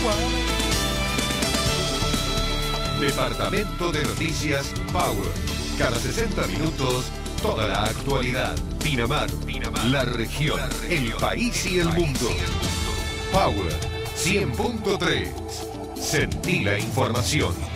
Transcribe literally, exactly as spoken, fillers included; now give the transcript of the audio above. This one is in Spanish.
Departamento de Noticias Power. Cada sesenta minutos, toda la actualidad. Pinamar, Pinamar, la región, el país y el mundo. Power cien punto tres. Sentí la información.